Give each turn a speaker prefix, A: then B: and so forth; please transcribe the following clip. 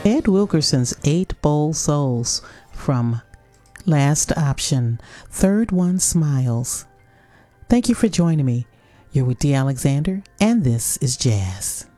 A: Ed Wilkerson's Eight Bold Souls from Last Option. Third One Smiles. Thank you for joining me. You're with D. Alexander, and this is Jazz.